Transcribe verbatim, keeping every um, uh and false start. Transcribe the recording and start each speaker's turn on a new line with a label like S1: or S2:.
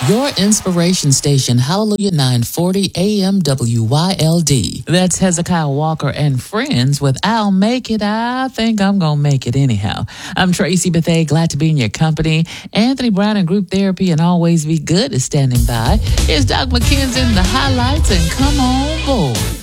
S1: Your inspiration station, Hallelujah nine forty A M W Y L D. That's Hezekiah Walker and Friends with I'll Make It. I think I'm going to make it anyhow. I'm Tracy Bethay, glad to be in your company. Anthony Brown and Group Therapy and Always Be Good is standing by. Here's Doug McKenzie in the highlights, and come on board.